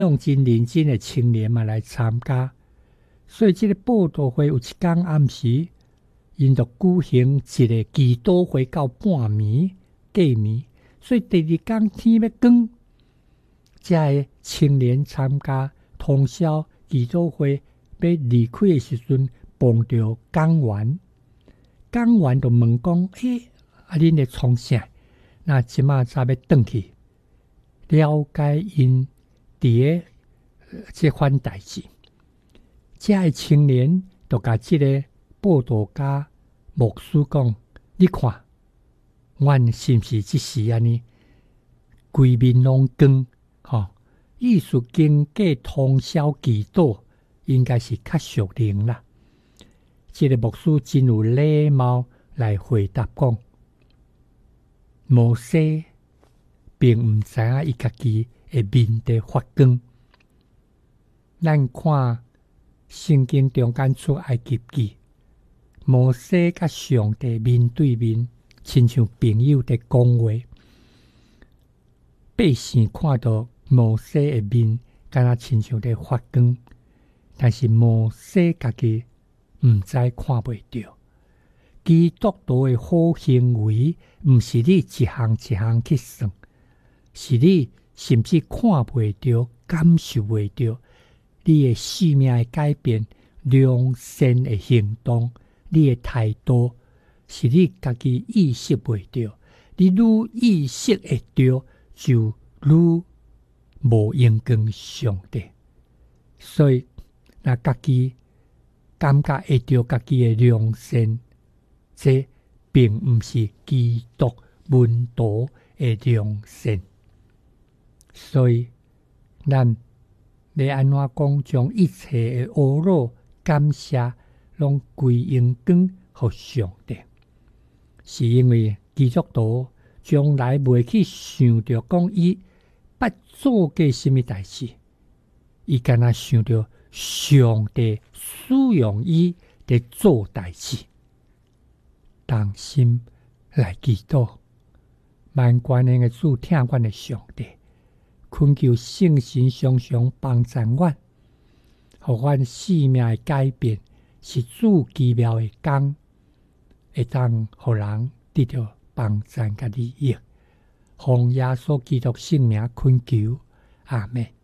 用真认真的青年嘛来参加。所以这个报道会有一天暗时，因就举行一个祈祷会到半暝过暝，所以第二天天要光，这个青年参加通宵祈祷会要离开的时阵，碰到讲员，讲员就问讲：恁咧创啥？那即马才要转去了解因伫这番代志。这个青年就甲这个报道家牧师讲：你看，阮是毋是即时安尼规面拢光？意思经过通宵祈祷，应该是较属灵啦。这个牧师真有礼貌来回答讲：摩西并毋知影伊家己的面地发光。咱看圣经中间出埃及记，摩西甲上帝面对面，亲像朋友在讲话。百姓看到摩西的面，敢若亲像在发光，但是摩西家己毋知看袂到。基督徒的好行为，毋是你一项一项去算，是你甚至看袂到、感受袂到。你的生命的改变，良善的行动，你的态度，是你家己意识袂到。你愈意识会到，就愈无影响上帝。所以，若家己感觉会到家己的良善，这并毋是基督门徒的良善。所以，咱要安怎讲，将一切的恶恼、感谢，拢归因光互上帝，是因为基督徒将来袂去想着讲伊捌做过什么代志，伊敢若想着上帝使用伊伫做代志，当心来祈祷，万关的主听阮的上帝。恳求圣神常常帮助阮，互阮生命的改变是主奇妙的工，会当互人得到帮助甲利益。奉耶稣基督圣名恳求，阿们。